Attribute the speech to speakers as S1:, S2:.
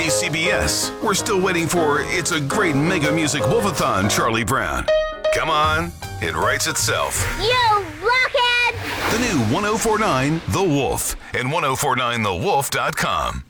S1: WCBS. We're still waiting for It's a Great Mega Music Wolfathon, Charlie Brown. Come on, it writes itself.
S2: You blockhead!
S1: The new 1049 The Wolf and 1049thewolf.com.